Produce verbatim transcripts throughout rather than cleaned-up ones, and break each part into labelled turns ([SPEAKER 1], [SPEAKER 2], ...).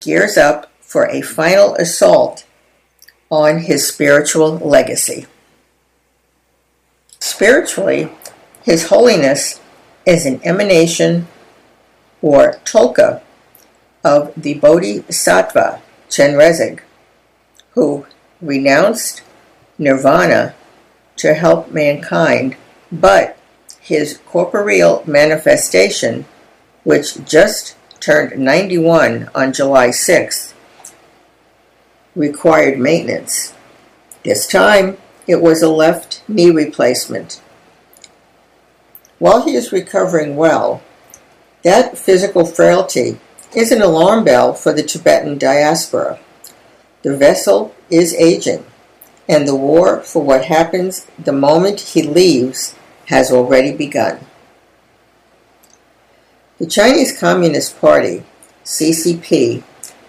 [SPEAKER 1] gears up for a final assault on his spiritual legacy. Spiritually, His Holiness is an emanation or tulka of the Bodhisattva Chenrezig, who renounced nirvana to help mankind, but his corporeal manifestation, which just turned ninety-one on July sixth, required maintenance. This time, it was a left knee replacement. While he is recovering well, that physical frailty is an alarm bell for the Tibetan diaspora. The vessel is aging, and the war for what happens the moment he leaves has already begun. The Chinese Communist Party, C C P,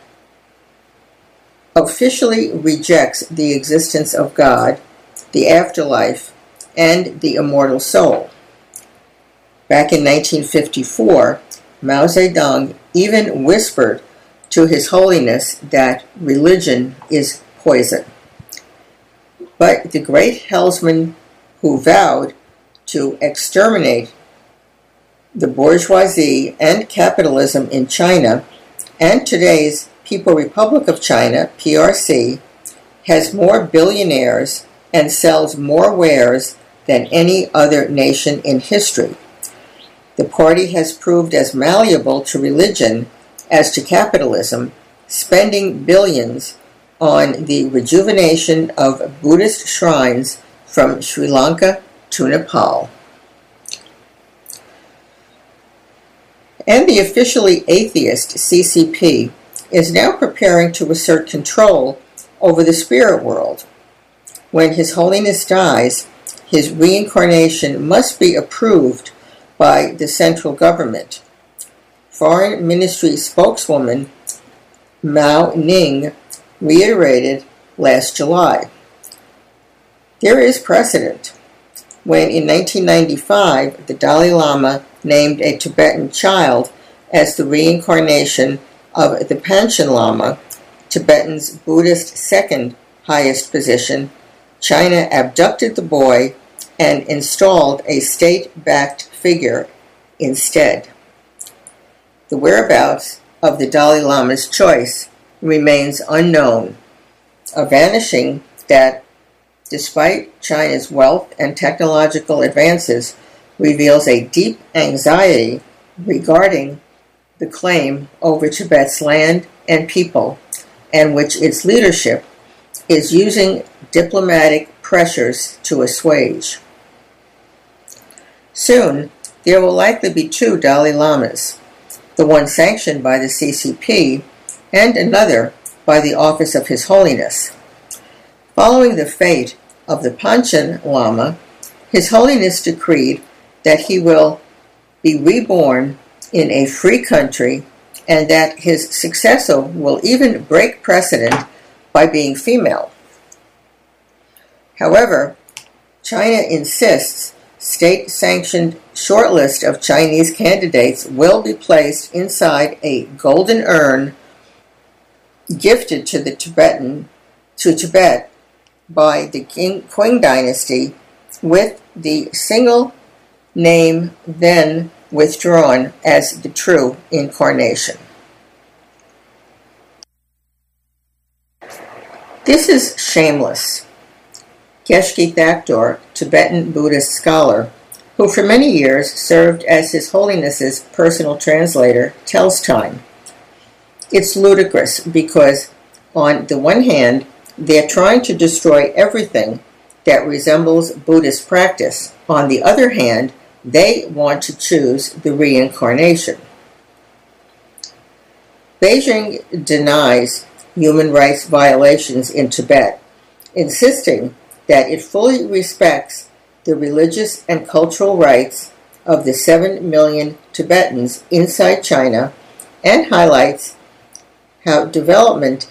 [SPEAKER 1] officially rejects the existence of God, the afterlife, and the immortal soul. Back in nineteen fifty-four, Mao Zedong even whispered to His Holiness that religion is poison. But the great helmsman who vowed to exterminate the bourgeoisie and capitalism in China, and today's People Republic of China, P R C, has more billionaires and sells more wares than any other nation in history. The party has proved as malleable to religion as to capitalism, spending billions on the rejuvenation of Buddhist shrines from Sri Lanka to Nepal. And the officially atheist C C P is now preparing to assert control over the spirit world. When His Holiness dies, his reincarnation must be approved by the central government. Foreign Ministry spokeswoman Mao Ning reiterated last July. There is precedent. When in nineteen ninety-five the Dalai Lama named a Tibetan child as the reincarnation of the Panchen Lama, Tibetan's Buddhist second highest position, China abducted the boy and installed a state-backed figure instead. The whereabouts of the Dalai Lama's choice remains unknown, a vanishing that, despite China's wealth and technological advances, reveals a deep anxiety regarding the claim over Tibet's land and people, and which its leadership is using diplomatic pressures to assuage. Soon, there will likely be two Dalai Lamas, the one sanctioned by the C C P and another by the Office of His Holiness. Following the fate of the Panchen Lama, His Holiness decreed that he will be reborn in a free country and that his successor will even break precedent by being female. However, China insists state-sanctioned shortlist of Chinese candidates will be placed inside a golden urn gifted to the Tibetan to Tibet by the King, Qing dynasty, with the single name then withdrawn as the true incarnation. This is shameless. Geshe Thakur, Tibetan Buddhist scholar, who for many years served as His Holiness's personal translator, tells time. It's ludicrous because, on the one hand, they're trying to destroy everything that resembles Buddhist practice. On the other hand, they want to choose the reincarnation. Beijing denies human rights violations in Tibet, insisting that it fully respects the religious and cultural rights of the seven million Tibetans inside China, and highlights how development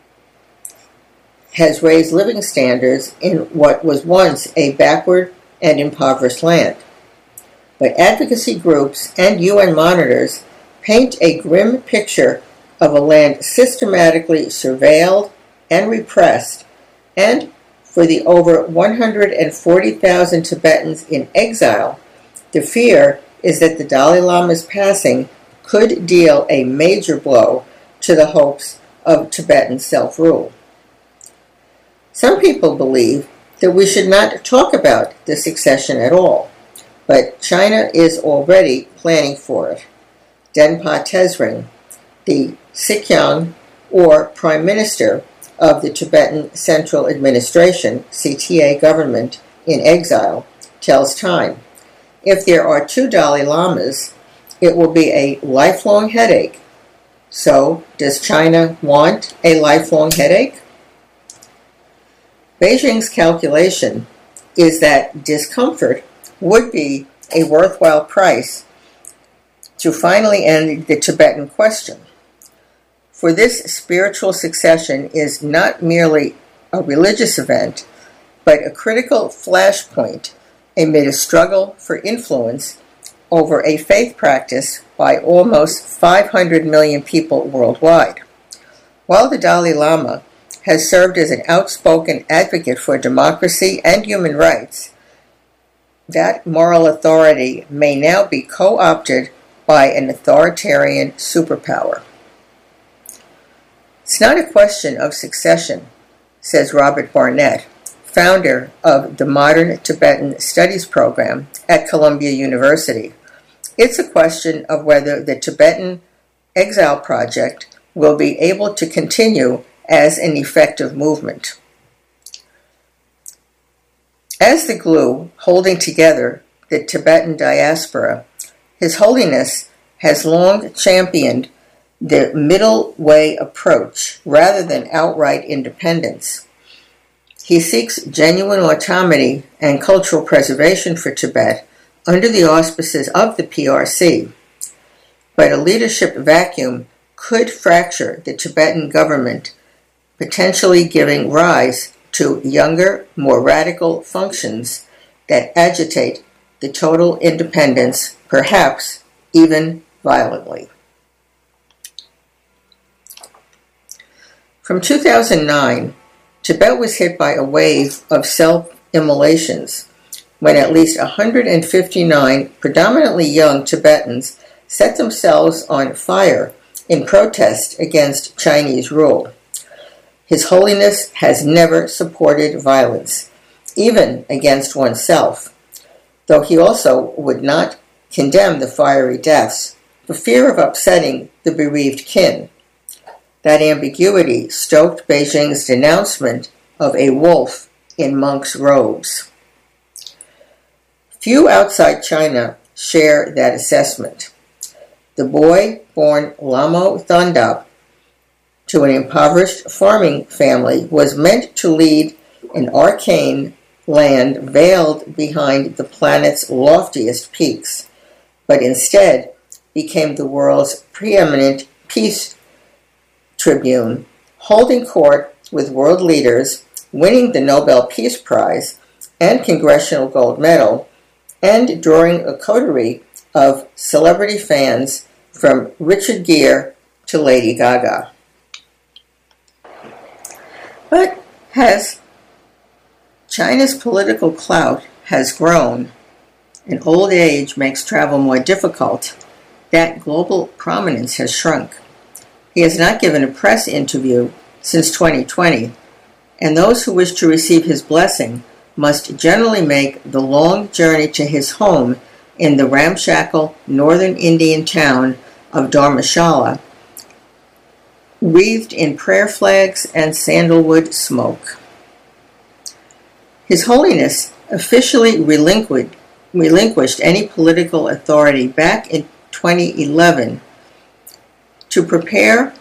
[SPEAKER 1] has raised living standards in what was once a backward and impoverished land. But advocacy groups and U N monitors paint a grim picture of a land systematically surveilled and repressed, and for the over one hundred forty thousand Tibetans in exile, the fear is that the Dalai Lama's passing could deal a major blow to the hopes of Tibetan self-rule. Some people believe that we should not talk about the succession at all, but China is already planning for it. Denpa Tezring, the Sikyong, or Prime Minister of the Tibetan Central Administration, C T A government, in exile, tells Time, if there are two Dalai Lamas, it will be a lifelong headache. So, does China want a lifelong headache? Beijing's calculation is that discomfort would be a worthwhile price to finally end the Tibetan question. For this spiritual succession is not merely a religious event, but a critical flashpoint amid a struggle for influence over a faith practice by almost five hundred million people worldwide. While the Dalai Lama has served as an outspoken advocate for democracy and human rights, that moral authority may now be co-opted by an authoritarian superpower. It's not a question of succession, says Robert Barnett, founder of the Modern Tibetan Studies program at Columbia University. It's a question of whether the Tibetan Exile Project will be able to continue as an effective movement. As the glue holding together the Tibetan diaspora, His Holiness has long championed the middle way approach rather than outright independence. He seeks genuine autonomy and cultural preservation for Tibet under the auspices of the P R C, but a leadership vacuum could fracture the Tibetan government, potentially giving rise to younger, more radical functions that agitate the total independence, perhaps even violently. From two thousand nine, Tibet was hit by a wave of self-immolations when at least one hundred fifty-nine predominantly young Tibetans set themselves on fire in protest against Chinese rule. His Holiness has never supported violence, even against oneself, though he also would not condemn the fiery deaths for fear of upsetting the bereaved kin. That ambiguity stoked Beijing's denouncement of a wolf in monk's robes. Few outside China share that assessment. The boy born Lamo Thondop to an impoverished farming family was meant to lead an arcane land veiled behind the planet's loftiest peaks, but instead became the world's preeminent peace tribune, holding court with world leaders, winning the Nobel Peace Prize and Congressional Gold Medal, and drawing a coterie of celebrity fans from Richard Gere to Lady Gaga. But as China's political clout has grown and old age makes travel more difficult, that global prominence has shrunk. He has not given a press interview since twenty twenty, and those who wish to receive his blessing must generally make the long journey to his home in the ramshackle northern Indian town of Dharmashala, wreathed in prayer flags and sandalwood smoke. His Holiness officially relinquished, relinquished any political authority back in twenty eleven to prepare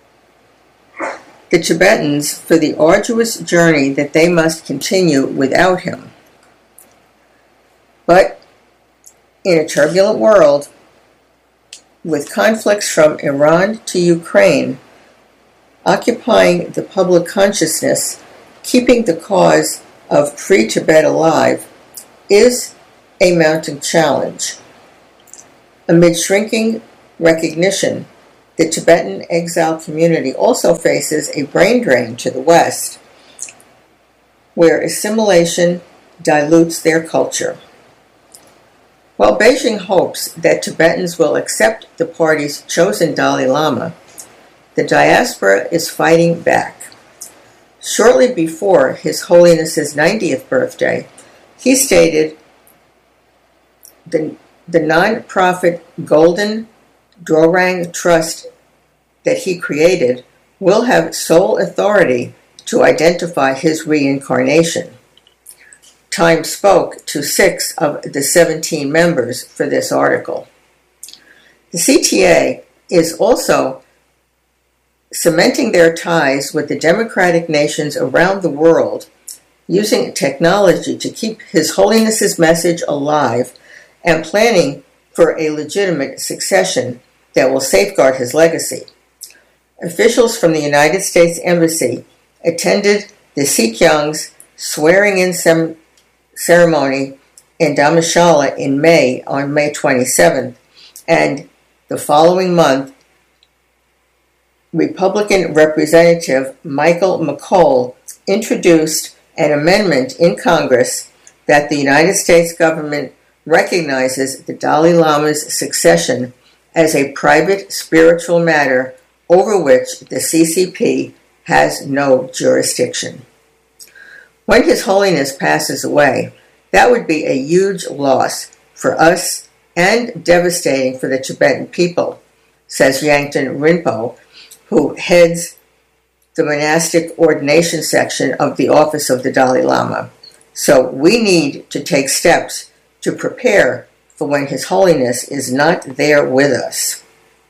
[SPEAKER 1] the Tibetans for the arduous journey that they must continue without him. But in a turbulent world, with conflicts from Iran to Ukraine occupying the public consciousness, keeping the cause of free Tibet alive is a mounting challenge. Amid shrinking recognition the Tibetan exile community also faces a brain drain to the West, where assimilation dilutes their culture. While Beijing hopes that Tibetans will accept the party's chosen Dalai Lama, the diaspora is fighting back. Shortly before His Holiness's ninetieth birthday, he stated the, the non-profit Golden Dorang Trust that he created will have sole authority to identify his reincarnation. Time spoke to six of the seventeen members for this article. The C T A is also cementing their ties with the democratic nations around the world, using technology to keep His Holiness's message alive and planning for a legitimate succession that will safeguard his legacy. Officials from the United States Embassy attended the Sikyong's swearing-in sem- ceremony in Dharamshala in May, on May twenty-seventh, and the following month, Republican Representative Michael McCaul introduced an amendment in Congress that the United States government recognizes the Dalai Lama's succession as a private spiritual matter over which the C C P has no jurisdiction. When His Holiness passes away, that would be a huge loss for us and devastating for the Tibetan people, says Yangten Rinpo, who heads the monastic ordination section of the Office of the Dalai Lama. So we need to take steps to prepare for when His Holiness is not there with us.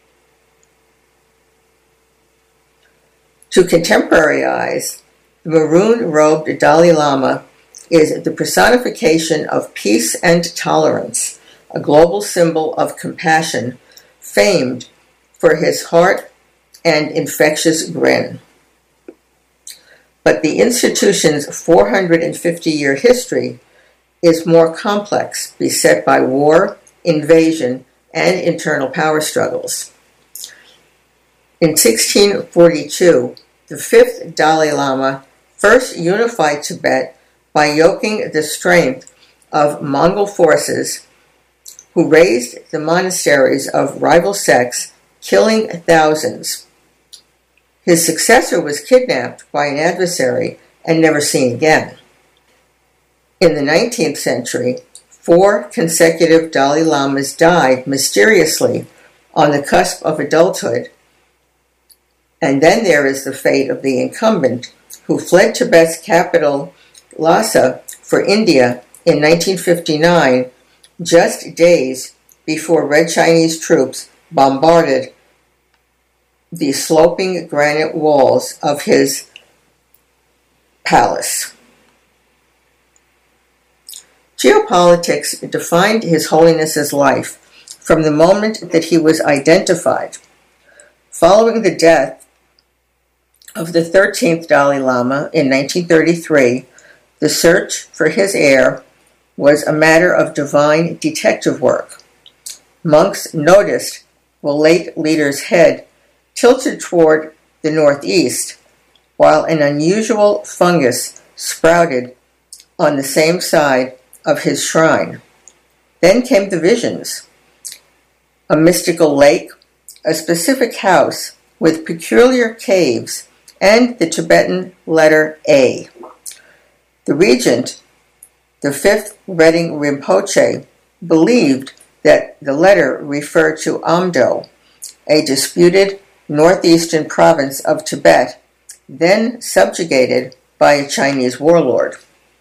[SPEAKER 1] To contemporary eyes, the maroon-robed Dalai Lama is the personification of peace and tolerance, a global symbol of compassion, famed for his heart and infectious grin. But the institution's four hundred fifty year history is more complex, beset by war, invasion, and internal power struggles. In sixteen forty-two, the fifth Dalai Lama first unified Tibet by yoking the strength of Mongol forces who razed the monasteries of rival sects, killing thousands. His successor was kidnapped by an adversary and never seen again. In the nineteenth century, four consecutive Dalai Lamas died mysteriously on the cusp of adulthood. And then there is the fate of the incumbent, who fled Tibet's capital, Lhasa, for India in nineteen fifty-nine, just days before Red Chinese troops bombarded the sloping granite walls of his palace. Geopolitics defined His Holiness's life from the moment that he was identified. Following the death of the thirteenth Dalai Lama in nineteen thirty-three, the search for his heir was a matter of divine detective work. Monks noticed the late leader's head tilted toward the northeast, while an unusual fungus sprouted on the same side of his shrine. Then came the visions. A mystical lake, a specific house with peculiar caves, and the Tibetan letter A. The regent, the fifth Redding Rinpoche, believed that the letter referred to Amdo, a disputed northeastern province of Tibet, then subjugated by a Chinese warlord.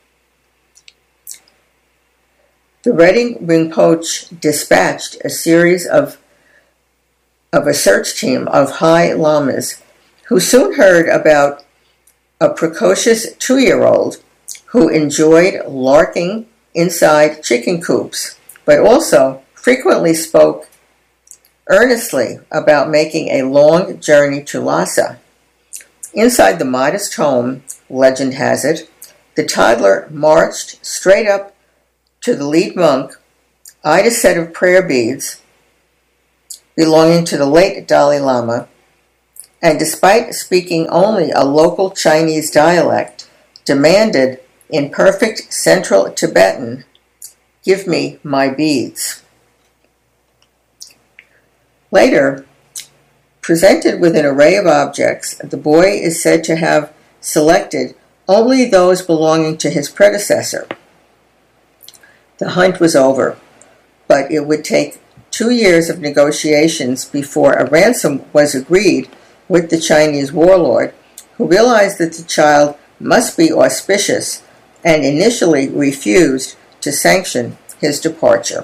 [SPEAKER 1] The Redding Rinpoche dispatched a series of, of a search team of high lamas, who soon heard about a precocious two-year-old who enjoyed larking inside chicken coops, but also frequently spoke earnestly about making a long journey to Lhasa. Inside the modest home, legend has it, the toddler marched straight up to the lead monk, eyed a set of prayer beads, belonging to the late Dalai Lama, and despite speaking only a local Chinese dialect, demanded in perfect Central Tibetan, "Give me my beads." Later, presented with an array of objects, the boy is said to have selected only those belonging to his predecessor. The hunt was over, but it would take two years of negotiations before a ransom was agreed with the Chinese warlord, who realized that the child must be auspicious and initially refused to sanction his departure.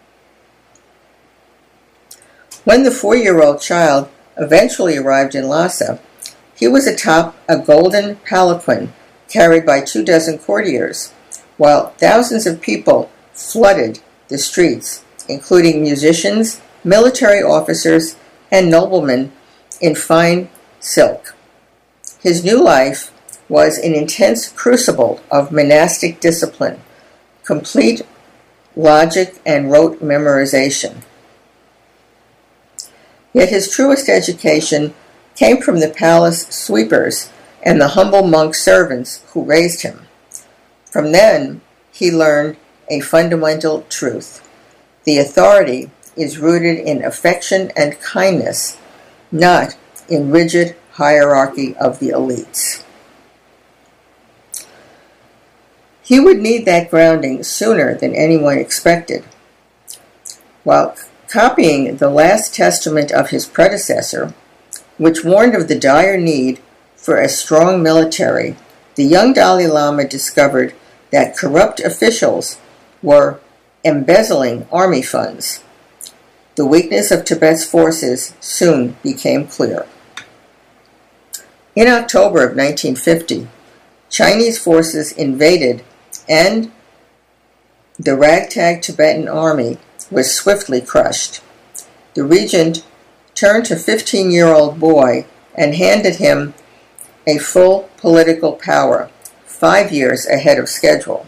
[SPEAKER 1] When the four-year-old child eventually arrived in Lhasa, he was atop a golden palanquin carried by two dozen courtiers, while thousands of people flooded the streets, including musicians, military officers, and noblemen in fine silk. His new life was an intense crucible of monastic discipline, complete logic and rote memorization. Yet his truest education came from the palace sweepers and the humble monk servants who raised him. From then, he learned a fundamental truth. The authority is rooted in affection and kindness, not in rigid hierarchy of the elites. He would need that grounding sooner than anyone expected. While copying the last testament of his predecessor, which warned of the dire need for a strong military, the young Dalai Lama discovered that corrupt officials were embezzling army funds. The weakness of Tibet's forces soon became clear. In October of nineteen fifty, Chinese forces invaded, and the ragtag Tibetan army was swiftly crushed. The regent turned to a fifteen-year-old boy and handed him a full political power, five years ahead of schedule.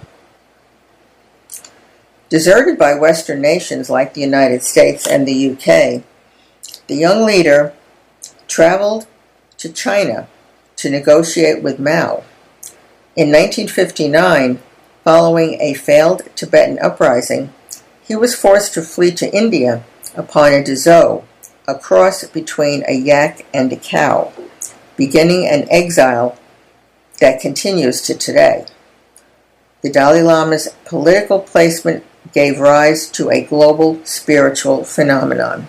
[SPEAKER 1] Deserted by Western nations like the United States and the U K, the young leader traveled to China to negotiate with Mao. In nineteen fifty-nine, following a failed Tibetan uprising, he was forced to flee to India upon a Dezhou, a cross between a yak and a cow, beginning an exile that continues to today. The Dalai Lama's political placement gave rise to a global spiritual phenomenon.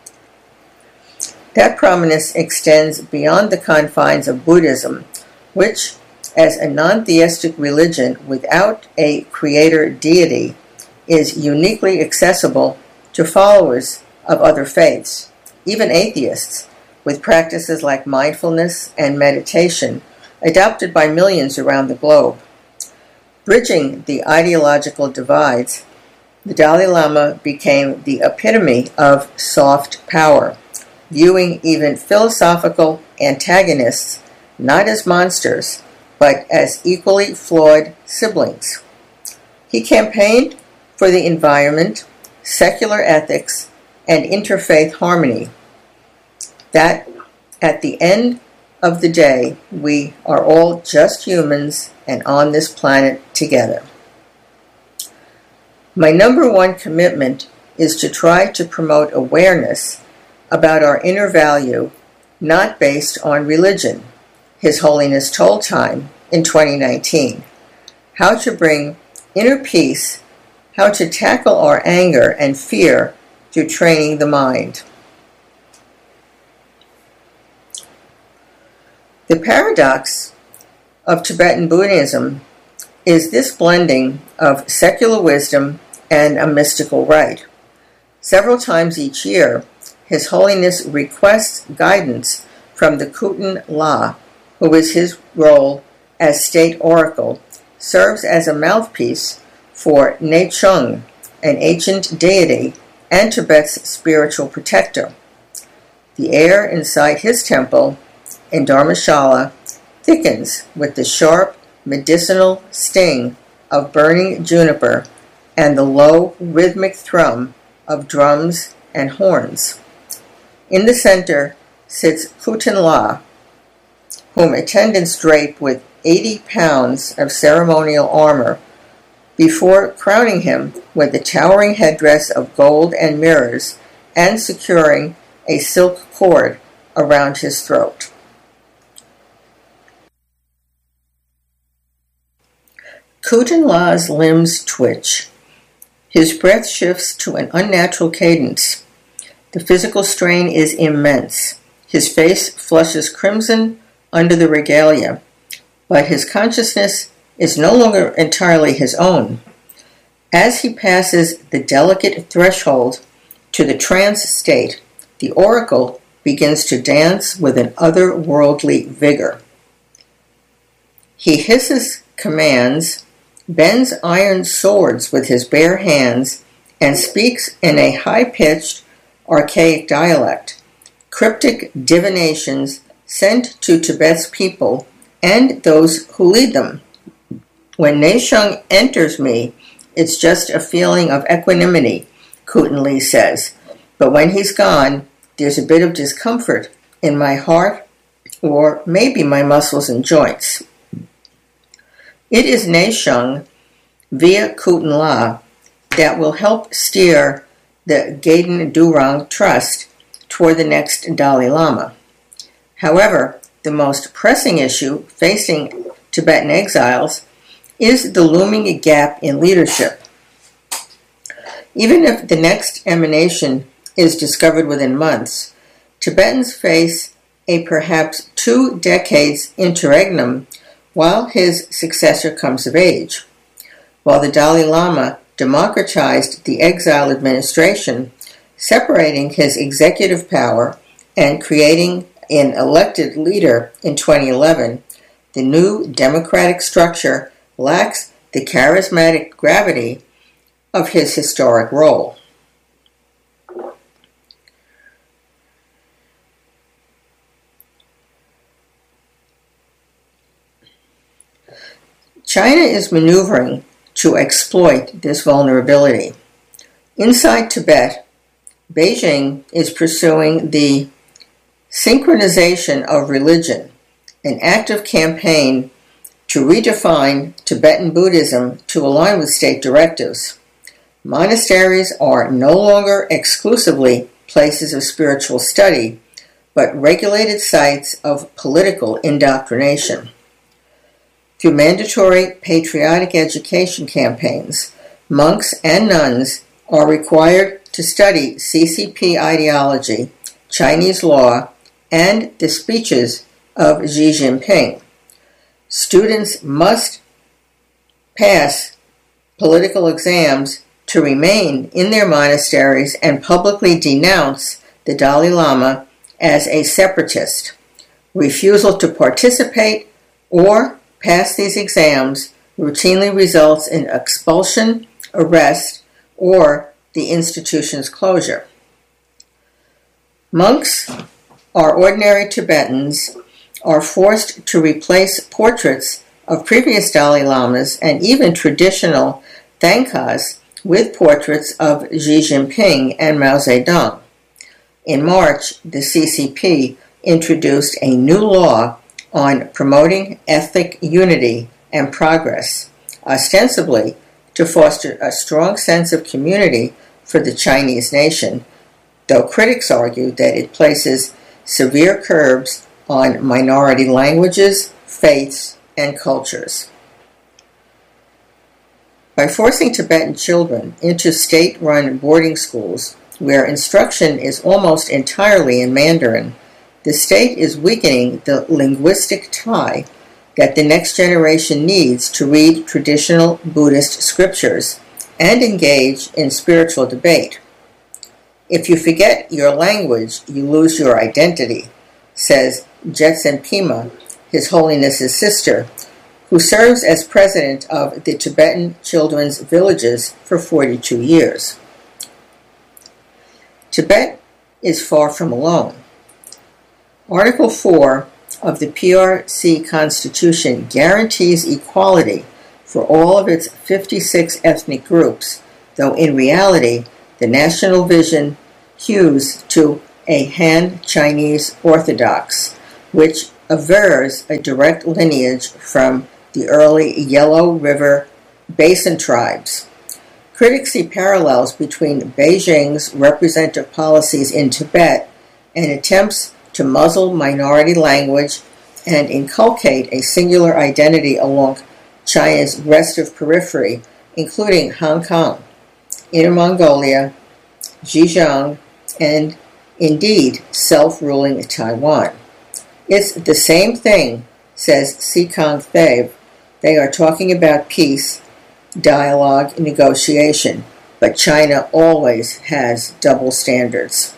[SPEAKER 1] That prominence extends beyond the confines of Buddhism, which, as a non-theistic religion without a creator deity, is uniquely accessible to followers of other faiths, even atheists, with practices like mindfulness and meditation adopted by millions around the globe. Bridging the ideological divides, the Dalai Lama became the epitome of soft power, viewing even philosophical antagonists not as monsters, but as equally flawed siblings. He campaigned for the environment, secular ethics, and interfaith harmony. That, at the end of the day, we are all just humans and on this planet together. My number one commitment is to try to promote awareness about our inner value, not based on religion, His Holiness told Time in twenty nineteen. How to bring inner peace, how to tackle our anger and fear through training the mind. The paradox of Tibetan Buddhism is this blending of secular wisdom and a mystical rite. Several times each year, His Holiness requests guidance from the Kutan La, who is his role as state oracle, serves as a mouthpiece for Nechung, an ancient deity and Tibet's spiritual protector. The air inside his temple in Dharmashala thickens with the sharp medicinal sting of burning juniper and the low rhythmic thrum of drums and horns. In the center sits Khuten La, whom attendants drape with eighty pounds of ceremonial armor before crowning him with a towering headdress of gold and mirrors and securing a silk cord around his throat. Khuten La's limbs twitch. His breath shifts to an unnatural cadence. The physical strain is immense. His face flushes crimson under the regalia, but his consciousness is no longer entirely his own. As he passes the delicate threshold to the trance state, the oracle begins to dance with an otherworldly vigor. He hisses commands, bends iron swords with his bare hands, and speaks in a high-pitched, archaic dialect, cryptic divinations sent to Tibet's people and those who lead them. When Nashung enters me, it's just a feeling of equanimity, Khuten La says, but when he's gone, there's a bit of discomfort in my heart or maybe my muscles and joints. It is Nashung, via Khuten La, that will help steer the Gaden Durang Trust toward the next Dalai Lama. However, the most pressing issue facing Tibetan exiles is the looming gap in leadership. Even if the next emanation is discovered within months, Tibetans face a perhaps two decades interregnum while his successor comes of age. While the Dalai Lama democratized the exile administration, separating his executive power and creating an elected leader in twenty eleven, the new democratic structure lacks the charismatic gravity of his historic role. China is maneuvering to exploit this vulnerability. Inside Tibet, Beijing is pursuing the synchronization of religion, an active campaign to redefine Tibetan Buddhism to align with state directives. Monasteries are no longer exclusively places of spiritual study, but regulated sites of political indoctrination. Through mandatory patriotic education campaigns, monks and nuns are required to study C C P ideology, Chinese law, and the speeches of Xi Jinping. Students must pass political exams to remain in their monasteries and publicly denounce the Dalai Lama as a separatist. Refusal to participate or pass these exams routinely results in expulsion, arrest, or the institution's closure. Monks or ordinary Tibetans are forced to replace portraits of previous Dalai Lamas and even traditional Thangkas with portraits of Xi Jinping and Mao Zedong. In March, the C C P introduced a new law on promoting ethnic unity and progress, ostensibly to foster a strong sense of community for the Chinese nation, though critics argue that it places severe curbs on minority languages, faiths, and cultures. By forcing Tibetan children into state-run boarding schools, where instruction is almost entirely in Mandarin, the state is weakening the linguistic tie that the next generation needs to read traditional Buddhist scriptures and engage in spiritual debate. If you forget your language, you lose your identity, says Jetsen Pema, His Holiness's sister, who serves as president of the Tibetan Children's Villages for forty-two years. Tibet is far from alone. Article four of the P R C Constitution guarantees equality for all of its fifty-six ethnic groups, though in reality, the national vision hews to a Han Chinese Orthodox, which avers a direct lineage from the early Yellow River Basin tribes. Critics see parallels between Beijing's representative policies in Tibet and attempts to muzzle minority language and inculcate a singular identity along China's restive periphery, including Hong Kong, Inner Mongolia, Xinjiang, and indeed self-ruling Taiwan. It's the same thing, says Sikong Thave. They are talking about peace, dialogue, negotiation, but China always has double standards.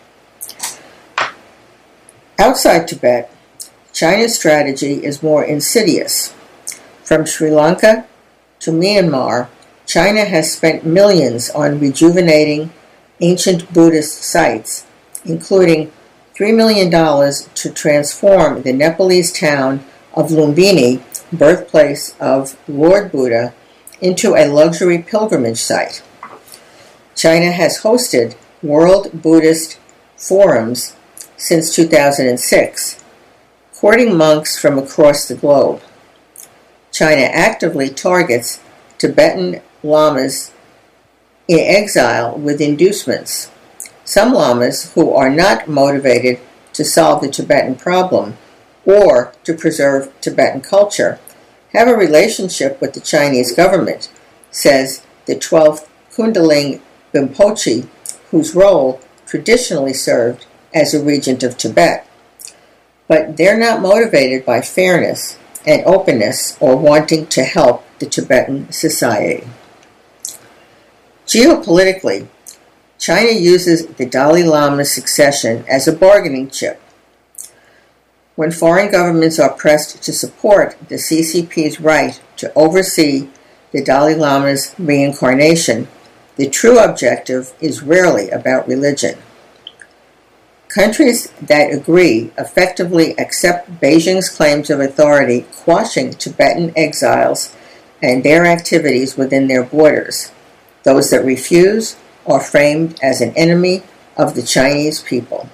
[SPEAKER 1] Outside Tibet, China's strategy is more insidious. From Sri Lanka to Myanmar, China has spent millions on rejuvenating ancient Buddhist sites, including three million dollars to transform the Nepalese town of Lumbini, birthplace of Lord Buddha, into a luxury pilgrimage site. China has hosted World Buddhist Forums since two thousand six, courting monks from across the globe. China actively targets Tibetan lamas in exile with inducements. Some lamas who are not motivated to solve the Tibetan problem or to preserve Tibetan culture have a relationship with the Chinese government, says the twelfth Kundaling Rinpoche, whose role traditionally served as a regent of Tibet. But they're not motivated by fairness and openness or wanting to help the Tibetan society. Geopolitically, China uses the Dalai Lama's succession as a bargaining chip. When foreign governments are pressed to support the C C P's right to oversee the Dalai Lama's reincarnation, the true objective is rarely about religion. Countries that agree effectively accept Beijing's claims of authority, quashing Tibetan exiles and their activities within their borders. Those that refuse are framed as an enemy of the Chinese people.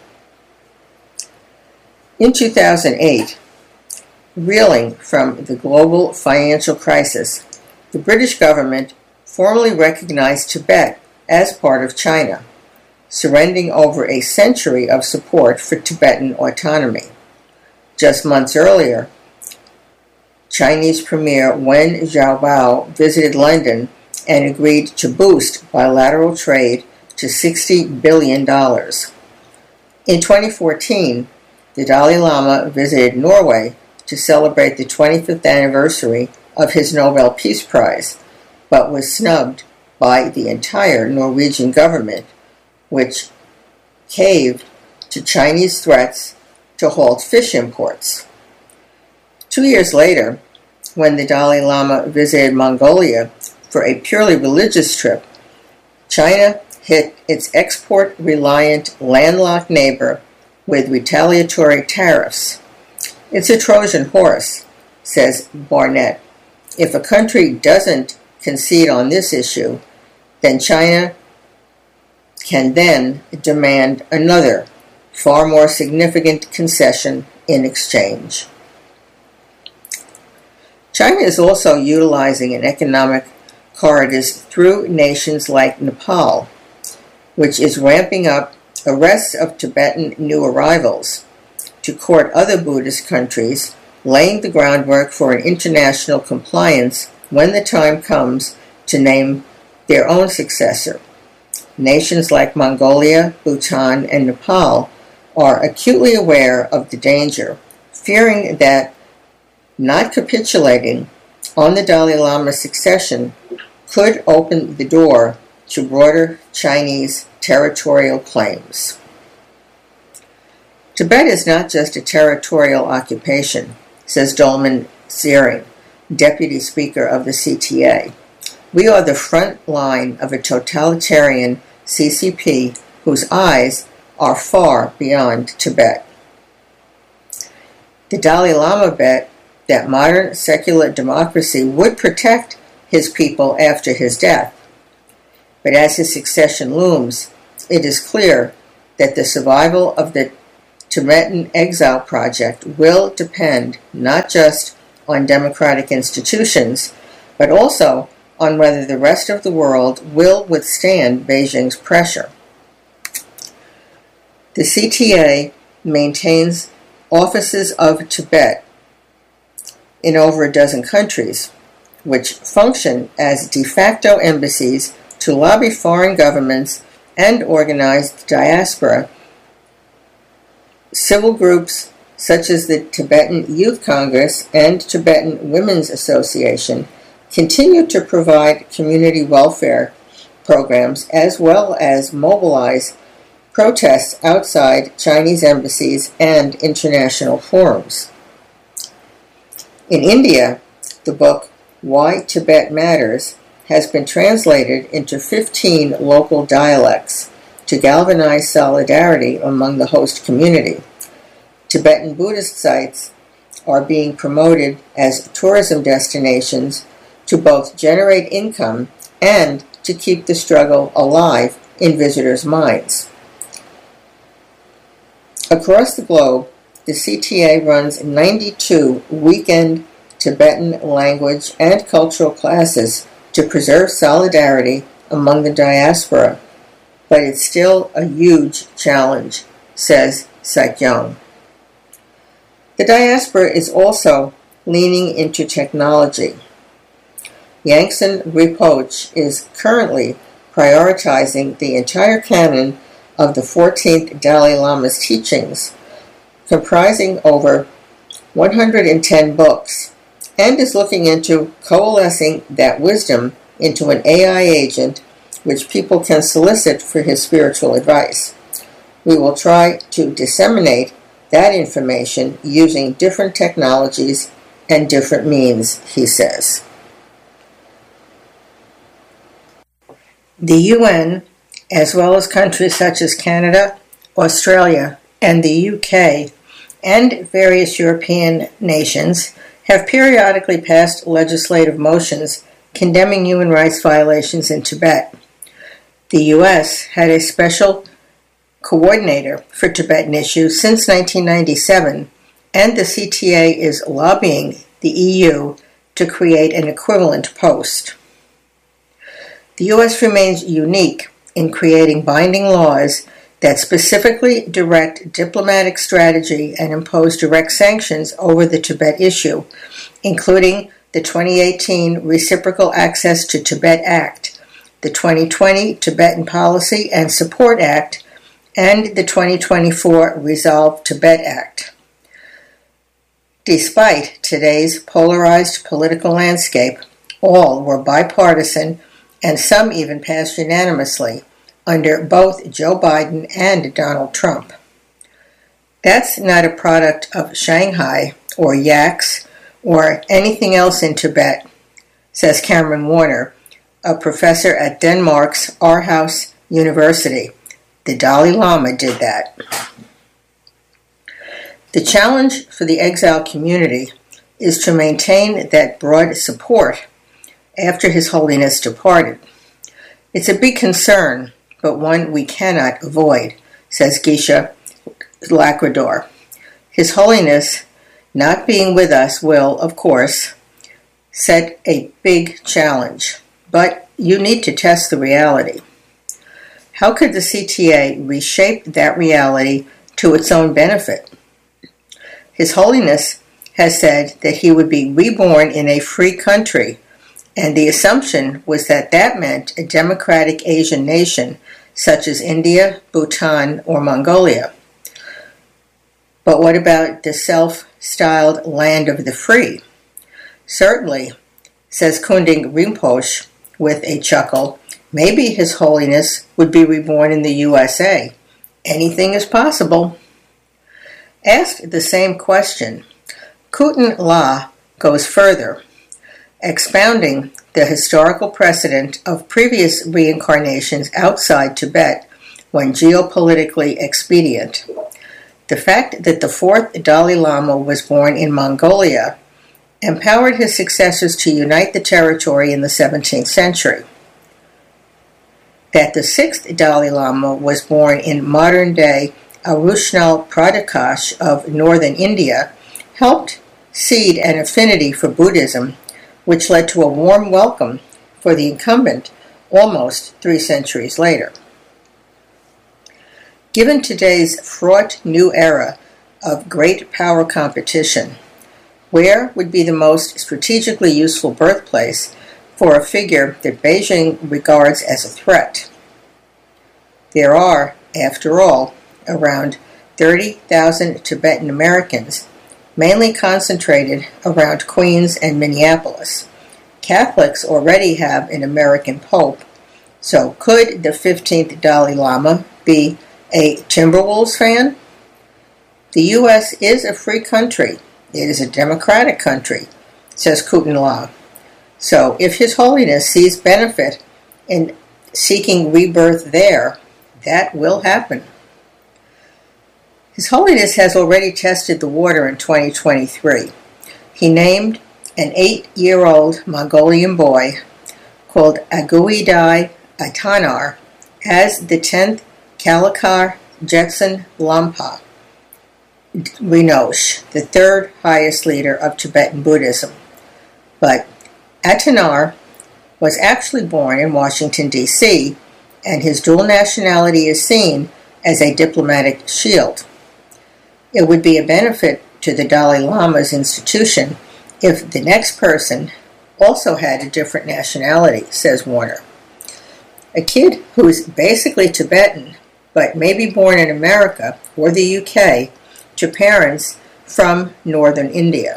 [SPEAKER 1] In two thousand eight, reeling from the global financial crisis, the British government formally recognized Tibet as part of China, surrendering over a century of support for Tibetan autonomy. Just months earlier, Chinese Premier Wen Jiabao visited London and agreed to boost bilateral trade to sixty billion dollars. In twenty fourteen, the Dalai Lama visited Norway to celebrate the twenty-fifth anniversary of his Nobel Peace Prize, but was snubbed by the entire Norwegian government, which caved to Chinese threats to halt fish imports. Two years later, when the Dalai Lama visited Mongolia for a purely religious trip, China hit its export-reliant landlocked neighbor with retaliatory tariffs. It's a Trojan horse, says Barnett. If a country doesn't concede on this issue, then China can then demand another, far more significant concession in exchange. China is also utilizing an economic corridors through nations like Nepal, which is ramping up arrests of Tibetan new arrivals to court other Buddhist countries, laying the groundwork for an international compliance when the time comes to name their own successor. Nations like Mongolia, Bhutan, and Nepal are acutely aware of the danger, fearing that not capitulating on the Dalai Lama's succession could open the door to broader Chinese territorial claims. Tibet is not just a territorial occupation, says Dolman Searing, Deputy Speaker of the C T A. We are the front line of a totalitarian C C P whose eyes are far beyond Tibet. The Dalai Lama bet that modern secular democracy would protect his people after his death. But as his succession looms, it is clear that the survival of the Tibetan Exile Project will depend not just on democratic institutions, but also on whether the rest of the world will withstand Beijing's pressure. The C T A maintains offices of Tibet in over a dozen countries, which function as de facto embassies to lobby foreign governments and organize the diaspora. Civil groups such as the Tibetan Youth Congress and Tibetan Women's Association continue to provide community welfare programs as well as mobilize protests outside Chinese embassies and international forums. In India, the book Why Tibet Matters has been translated into fifteen local dialects to galvanize solidarity among the host community. Tibetan Buddhist sites are being promoted as tourism destinations to both generate income and to keep the struggle alive in visitors' minds. Across the globe, the C T A runs ninety-two weekend Tibetan language and cultural classes to preserve solidarity among the diaspora, but it's still a huge challenge, says Sakyong. The diaspora is also leaning into technology. Yangsen Rinpoche is currently prioritizing the entire canon of the fourteenth Dalai Lama's teachings, comprising over one hundred ten books, and is looking into coalescing that wisdom into an A I agent which people can solicit for his spiritual advice. We will try to disseminate that information using different technologies and different means, he says. The U N, as well as countries such as Canada, Australia, and the U K, and various European nations, have periodically passed legislative motions condemning human rights violations in Tibet. The U S had a special coordinator for Tibetan issues since nineteen ninety-seven, and the C T A is lobbying the E U to create an equivalent post. The U S remains unique in creating binding laws that specifically direct diplomatic strategy and impose direct sanctions over the Tibet issue, including the twenty eighteen Reciprocal Access to Tibet Act, the twenty twenty Tibetan Policy and Support Act, and the twenty twenty-four Resolve Tibet Act. Despite today's polarized political landscape, all were bipartisan, and some even passed unanimously under both Joe Biden and Donald Trump. That's not a product of Shanghai or Yaks or anything else in Tibet, says Cameron Warner, a professor at Denmark's Aarhus University. The Dalai Lama did that. The challenge for the exile community is to maintain that broad support after His Holiness departed. It's a big concern, but one we cannot avoid, says Geshe Lacrador. His Holiness not being with us will, of course, set a big challenge, but you need to test the reality. How could the C T A reshape that reality to its own benefit? His Holiness has said that he would be reborn in a free country, and the assumption was that that meant a democratic Asian nation such as India, Bhutan, or Mongolia. But what about the self-styled land of the free? Certainly, says Kunding Rinpoche with a chuckle, maybe His Holiness would be reborn in the U S A. Anything is possible. Asked the same question, Kutan La goes further, expounding the historical precedent of previous reincarnations outside Tibet when geopolitically expedient. The fact that the fourth Dalai Lama was born in Mongolia empowered his successors to unite the territory in the seventeenth century. that the sixth Dalai Lama was born in modern-day Arunachal Pradesh of northern India helped seed an affinity for Buddhism, which led to a warm welcome for the incumbent almost three centuries later. Given today's fraught new era of great power competition, where would be the most strategically useful birthplace for a figure that Beijing regards as a threat? There are, after all, around thirty thousand Tibetan Americans, mainly concentrated around Queens and Minneapolis. Catholics already have an American pope, so could the fifteenth Dalai Lama be a Timberwolves fan? The U S is a free country. It is a democratic country, says Kutan La. So if His Holiness sees benefit in seeking rebirth there, that will happen. His Holiness has already tested the water in twenty twenty-three. He named an eight-year-old Mongolian boy called Aguidai Atanar as the tenth Kalakar Jetsun Lampa Rinpoche, the third highest leader of Tibetan Buddhism. But Atanar was actually born in Washington, D C, and his dual nationality is seen as a diplomatic shield. It would be a benefit to the Dalai Lama's institution if the next person also had a different nationality, says Warner. A kid who is basically Tibetan, but may be born in America or the U K to parents from northern India.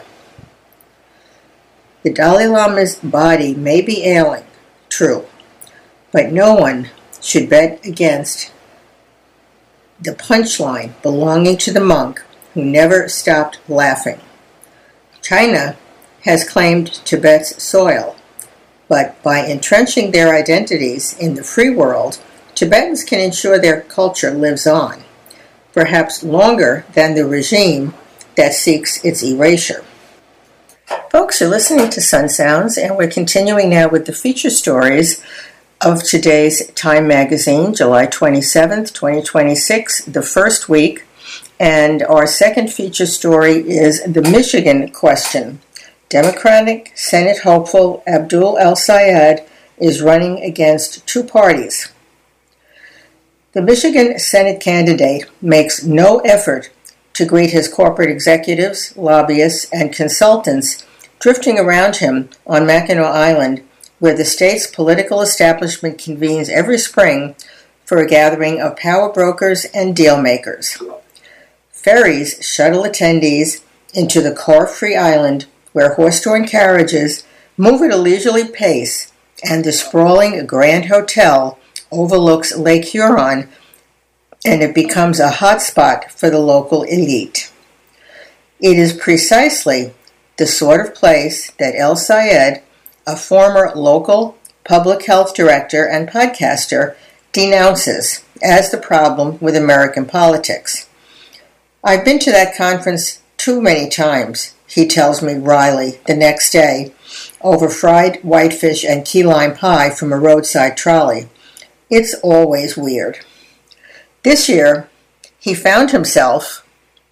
[SPEAKER 1] The Dalai Lama's body may be ailing, true, but no one should bet against the punchline belonging to the monk who never stopped laughing. China has claimed Tibet's soil, but by entrenching their identities in the free world, Tibetans can ensure their culture lives on, perhaps longer than the regime that seeks its erasure. Folks are listening to Sun Sounds, and we're continuing now with the feature stories of today's Time magazine, July twenty-seventh, twenty twenty-six, the first week. And our second feature story is the Michigan question. Democratic Senate hopeful Abdul El-Sayed is running against two parties. The Michigan Senate candidate makes no effort to greet his corporate executives, lobbyists, and consultants drifting around him on Mackinac Island, where the state's political establishment convenes every spring for a gathering of power brokers and deal makers. Ferries shuttle attendees into the car-free island where horse-drawn carriages move at a leisurely pace, and the sprawling Grand Hotel overlooks Lake Huron, and it becomes a hot spot for the local elite. It is precisely the sort of place that El-Sayed, a former local public health director and podcaster, denounces as the problem with American politics. I've been to that conference too many times, he tells me wryly the next day, over fried whitefish and key lime pie from a roadside trolley. It's always weird. This year, he found himself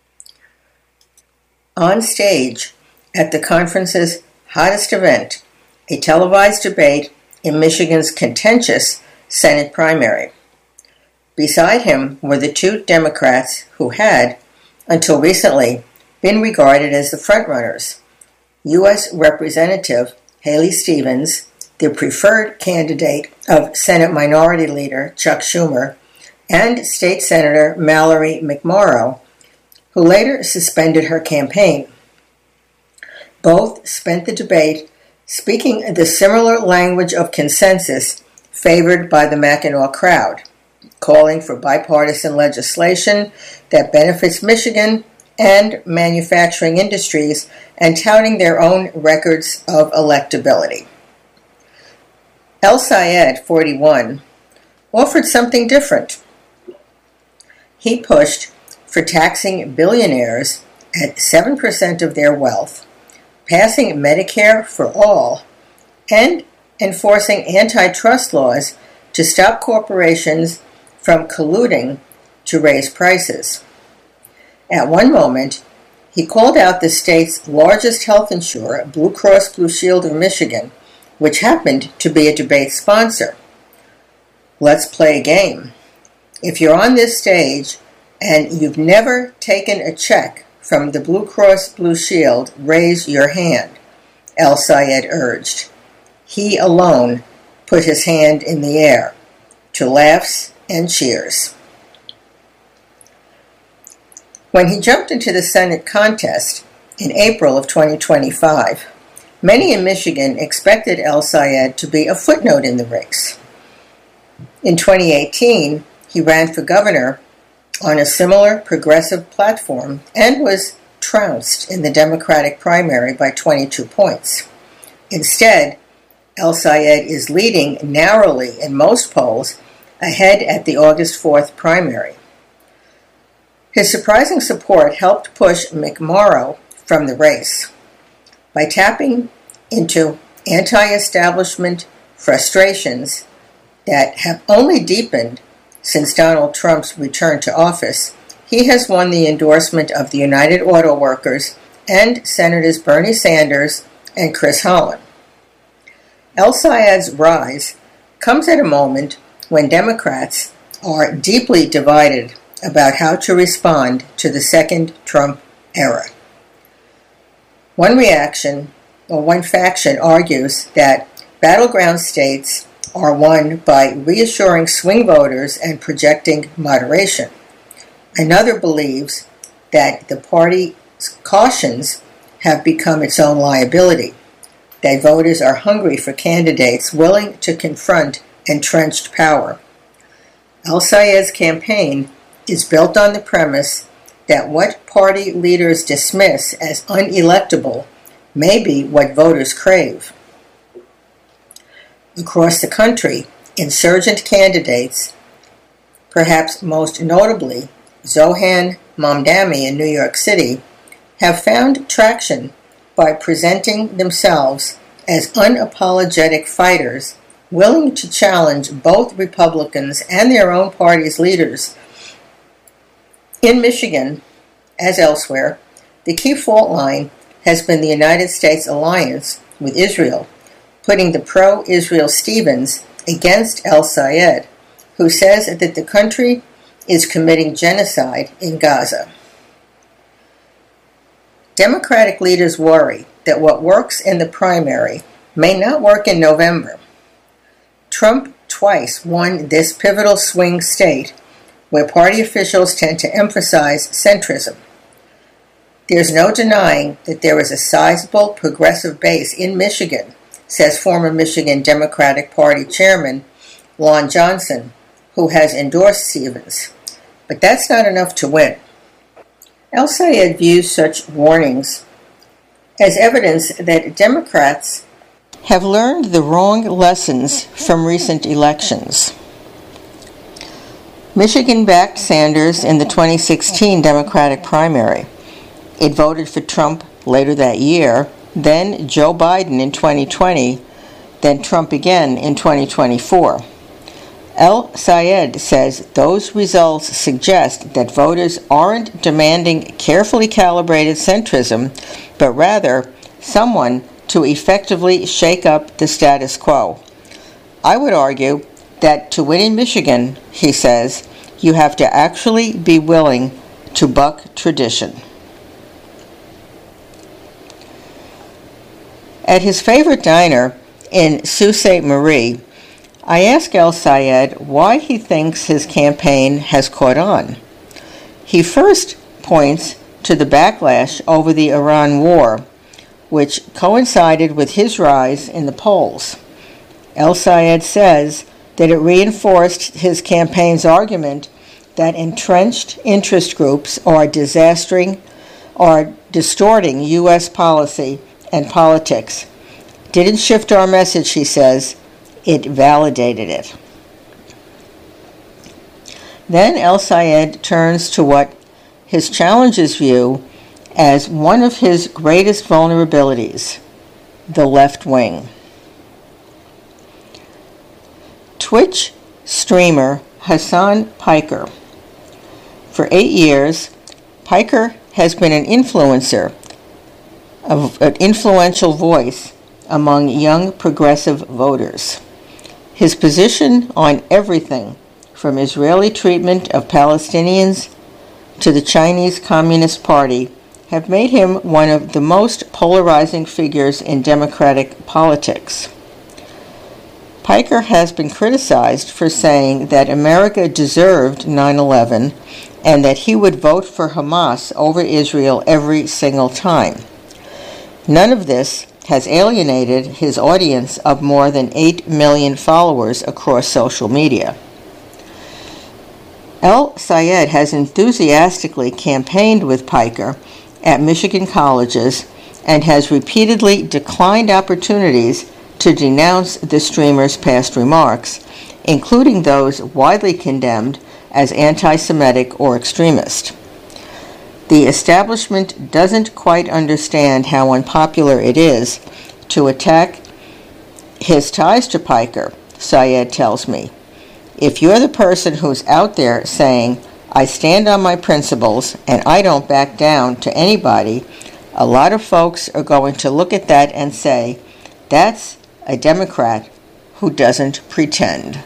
[SPEAKER 1] on stage at the conference's hottest event, a televised debate in Michigan's contentious Senate primary. Beside him were the two Democrats who had, until recently, been regarded as the frontrunners, U S Representative Haley Stevens, the preferred candidate of Senate Minority Leader Chuck Schumer, and State Senator Mallory McMorrow, who later suspended her campaign. Both spent the debate speaking the similar language of consensus favored by the Mackinac crowd, calling for bipartisan legislation that benefits Michigan and manufacturing industries, and touting their own records of electability. El-Sayed, forty-one, offered something different. He pushed for taxing billionaires at seven percent of their wealth, passing Medicare for all, and enforcing antitrust laws to stop corporations from colluding to raise prices. At one moment, he called out the state's largest health insurer, Blue Cross Blue Shield of Michigan, which happened to be a debate sponsor. Let's play a game. If you're on this stage and you've never taken a check from the Blue Cross Blue Shield, raise your hand, El-Sayed urged. He alone put his hand in the air, to laughs and cheers. When he jumped into the Senate contest in April of twenty twenty-five, many in Michigan expected El-Sayed to be a footnote in the race. In twenty eighteen, he ran for governor on a similar progressive platform and was trounced in the Democratic primary by twenty-two points. Instead, El-Sayed is leading narrowly in most polls, ahead at the August fourth primary. His surprising support helped push McMorrow from the race. By tapping into anti-establishment frustrations that have only deepened since Donald Trump's return to office, he has won the endorsement of the United Auto Workers and Senators Bernie Sanders and Chris Holland. El-Sayed's rise comes at a moment when Democrats are deeply divided about how to respond to the second Trump era. One reaction, or one faction, argues that battleground states are won by reassuring swing voters and projecting moderation. Another believes that the party's cautions have become its own liability, that voters are hungry for candidates willing to confront entrenched power. El-Sayed's campaign is built on the premise that what party leaders dismiss as unelectable may be what voters crave. Across the country, insurgent candidates, perhaps most notably Zohan Mamdani in New York City, have found traction by presenting themselves as unapologetic fighters willing to challenge both Republicans and their own party's leaders. In Michigan, as elsewhere, the key fault line has been the United States alliance with Israel, putting the pro-Israel Stevens against El-Sayed, who says that the country is committing genocide in Gaza. Democratic leaders worry that what works in the primary may not work in November. Trump twice won this pivotal swing state where party officials tend to emphasize centrism. There's no denying that there is a sizable progressive base in Michigan, says former Michigan Democratic Party Chairman Lon Johnson, who has endorsed Stevens. But that's not enough to win. El-Sayed views such warnings as evidence that Democrats have learned the wrong lessons from recent elections. Michigan backed Sanders in the twenty sixteen Democratic primary. It voted for Trump later that year, then Joe Biden in twenty twenty, then Trump again in twenty twenty-four. El-Sayed says those results suggest that voters aren't demanding carefully calibrated centrism, but rather someone to effectively shake up the status quo. I would argue that to win in Michigan, he says, you have to actually be willing to buck tradition. At his favorite diner in Sault Ste. Marie, I ask El-Sayed why he thinks his campaign has caught on. He first points to the backlash over the Iran war, which coincided with his rise in the polls. El-Sayed says that it reinforced his campaign's argument that entrenched interest groups are disastering, are distorting U S policy and politics. Didn't shift our message, he says. It validated it. Then El-Sayed turns to what his challengers view as one of his greatest vulnerabilities, the left wing. Twitch streamer Hasan Piker. For eight years, Piker has been an influencer, an influential voice among young progressive voters. His position on everything from Israeli treatment of Palestinians to the Chinese Communist Party have made him one of the most polarizing figures in democratic politics. Piker has been criticized for saying that America deserved nine eleven and that he would vote for Hamas over Israel every single time. None of this has alienated his audience of more than eight million followers across social media. El-Sayed has enthusiastically campaigned with Piker at Michigan colleges and has repeatedly declined opportunities to denounce the streamer's past remarks, including those widely condemned as anti-Semitic or extremist. The establishment doesn't quite understand how unpopular it is to attack his ties to Piker, Sayed tells me. If you're the person who's out there saying, I stand on my principles and I don't back down to anybody, a lot of folks are going to look at that and say, that's a Democrat who doesn't pretend.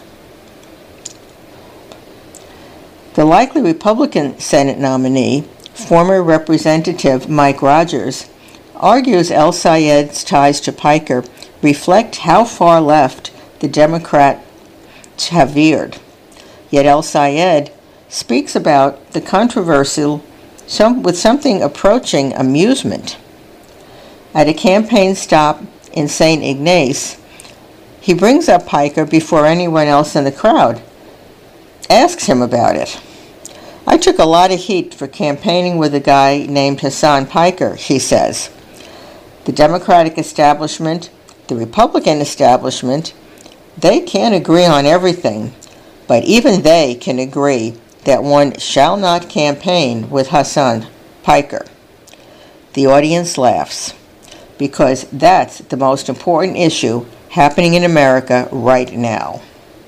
[SPEAKER 1] The likely Republican Senate nominee, former Representative Mike Rogers, argues El-Sayed's ties to Piker reflect how far left the Democrats have veered. Yet El-Sayed speaks about the controversial some, with something approaching amusement. At a campaign stop in Saint Ignace, he brings up Piker before anyone else in the crowd, asks him about it. I took a lot of heat for campaigning with a guy named Hasan Piker, he says. The Democratic establishment, the Republican establishment, they can't agree on everything, but even they can agree that one shall not campaign with Hasan Piker. The audience laughs, because that's the most important issue happening in America right now.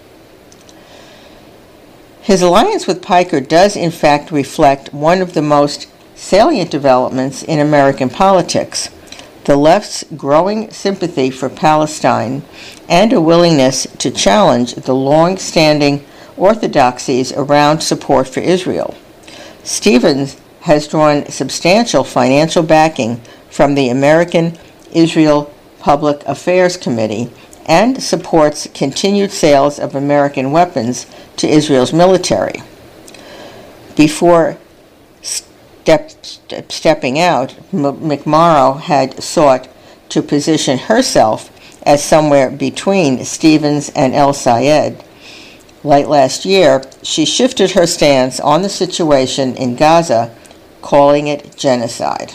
[SPEAKER 1] His alliance with Piker does in fact reflect one of the most salient developments in American politics, the left's growing sympathy for Palestine and a willingness to challenge the long-standing orthodoxies around support for Israel. Stevens has drawn substantial financial backing from the American Israel Public Affairs Committee and supports continued sales of American weapons to Israel's military. Before step, step, stepping out, M- McMorrow had sought to position herself as somewhere between Stevens and El-Sayed. Late last year, she shifted her stance on the situation in Gaza, calling it genocide.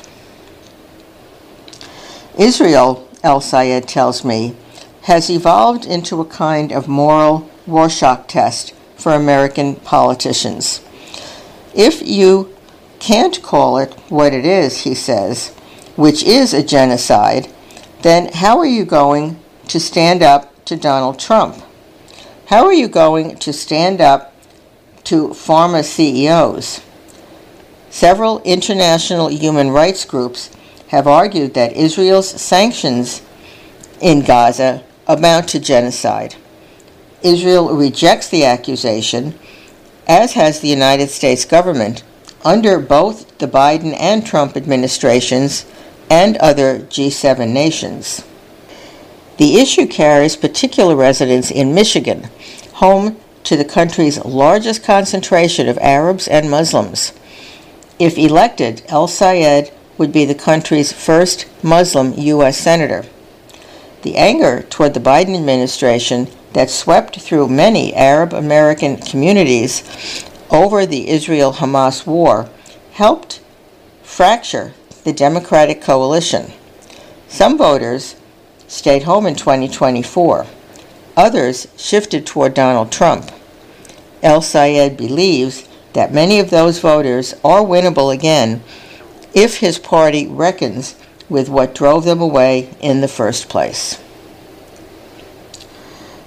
[SPEAKER 1] Israel, El-Sayed tells me, has evolved into a kind of moral Rorschach test for American politicians. If you can't call it what it is, he says, which is a genocide, then how are you going to stand up to Donald Trump? How are you going to stand up to pharma C E Os? Several international human rights groups have argued that Israel's sanctions in Gaza amount to genocide. Israel rejects the accusation, as has the United States government, under both the Biden and Trump administrations and other G seven nations. The issue carries particular resonance in Michigan, home to the country's largest concentration of Arabs and Muslims. If elected, El-Sayed would be the country's first Muslim U S senator. The anger toward the Biden administration that swept through many Arab American communities over the Israel-Hamas war helped fracture the Democratic coalition. Some voters stayed home in twenty twenty-four. Others shifted toward Donald Trump. El-Sayed believes that many of those voters are winnable again if his party reckons with what drove them away in the first place.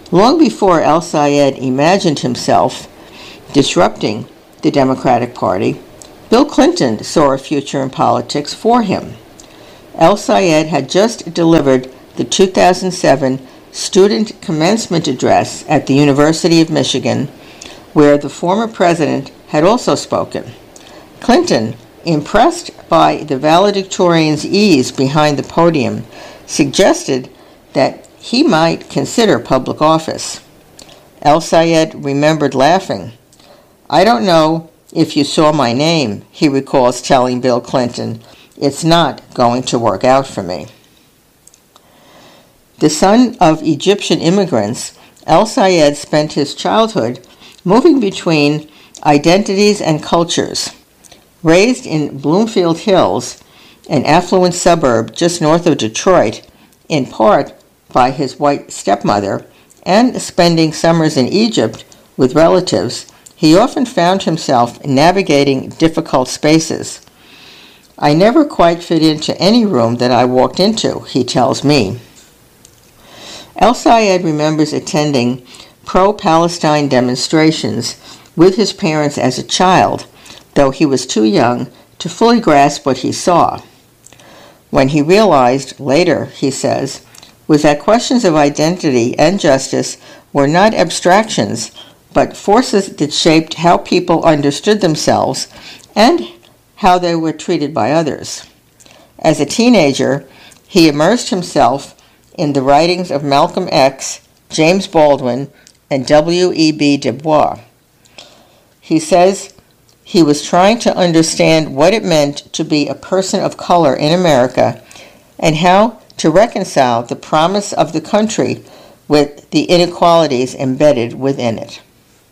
[SPEAKER 1] Long before El-Sayed imagined himself disrupting the Democratic Party, Bill Clinton saw a future in politics for him. El-Sayed had just delivered the two thousand seven student commencement address at the University of Michigan, where the former president had also spoken. Clinton, impressed by the valedictorian's ease behind the podium, suggested that he might consider public office. El-Sayed remembered laughing. "I don't know if you saw my name," he recalls telling Bill Clinton. "It's not going to work out for me." The son of Egyptian immigrants, El-Sayed spent his childhood moving between identities and cultures. Raised in Bloomfield Hills, an affluent suburb just north of Detroit, in part by his white stepmother, and spending summers in Egypt with relatives, he often found himself navigating difficult spaces. "I never quite fit into any room that I walked into," he tells me. El-Sayed remembers attending pro-Palestine demonstrations with his parents as a child, though he was too young to fully grasp what he saw. When he realized later, he says, was that questions of identity and justice were not abstractions, but forces that shaped how people understood themselves and how they were treated by others. As a teenager, he immersed himself in the writings of Malcolm X, James Baldwin, and W E B Du Bois. He says he was trying to understand what it meant to be a person of color in America and how to reconcile the promise of the country with the inequalities embedded within it.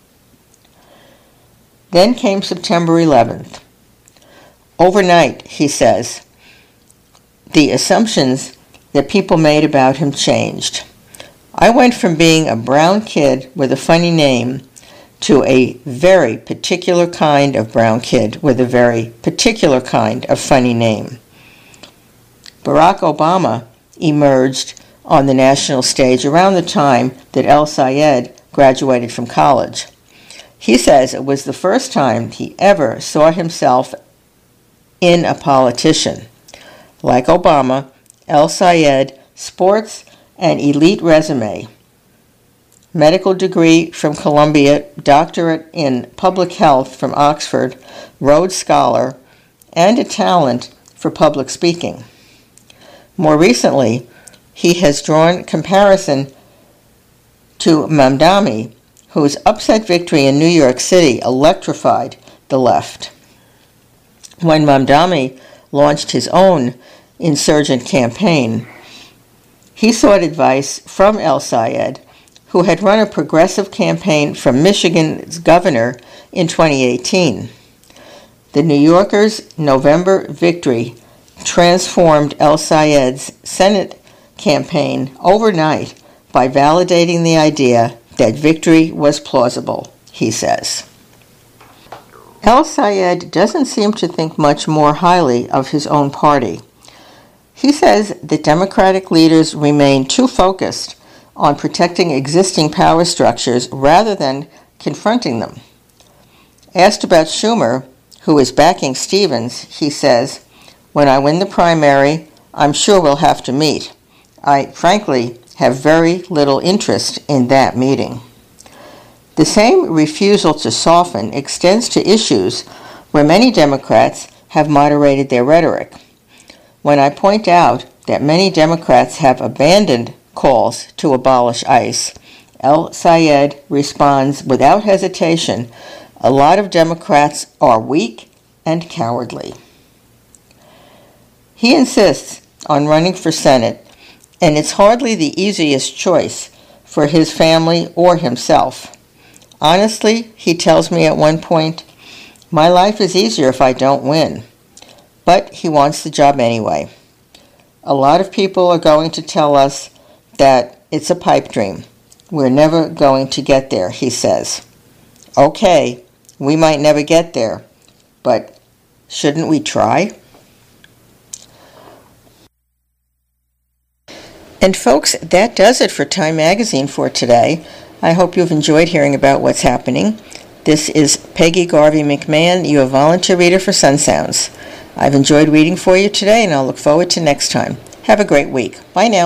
[SPEAKER 1] Then came September eleventh. Overnight, he says, the assumptions that people made about him changed. I went from being a brown kid with a funny name to a very particular kind of brown kid with a very particular kind of funny name. Barack Obama emerged on the national stage around the time that El-Sayed graduated from college. He says it was the first time he ever saw himself in a politician. Like Obama, El-Sayed sports an elite resume, medical degree from Columbia, doctorate in public health from Oxford, Rhodes Scholar, and a talent for public speaking. More recently, he has drawn comparison to Mamdani, whose upset victory in New York City electrified the left. When Mamdani launched his own insurgent campaign, he sought advice from El-Sayed, who had run a progressive campaign for Michigan's governor in twenty eighteen. The New Yorker's November victory transformed El-Sayed's Senate campaign overnight by validating the idea that victory was plausible, he says. El-Sayed doesn't seem to think much more highly of his own party. He says that Democratic leaders remain too focused on protecting existing power structures rather than confronting them. Asked about Schumer, who is backing Stevens, he says, "When I win the primary, I'm sure we'll have to meet. I, frankly, have very little interest in that meeting." The same refusal to soften extends to issues where many Democrats have moderated their rhetoric. When I point out that many Democrats have abandoned calls to abolish ICE, El-Sayed responds without hesitation, "A lot of Democrats are weak and cowardly." He insists on running for Senate, and it's hardly the easiest choice for his family or himself. Honestly, he tells me at one point, "My life is easier if I don't win." But he wants the job anyway. A lot of people are going to tell us that it's a pipe dream. We're never going to get there, he says. Okay, we might never get there, but shouldn't we try? And folks, that does it for Time Magazine for today. I hope you've enjoyed hearing about what's happening. This is Peggy Garvey McMahon, your volunteer reader for Sun Sounds. I've enjoyed reading for you today, and I'll look forward to next time. Have a great week. Bye now.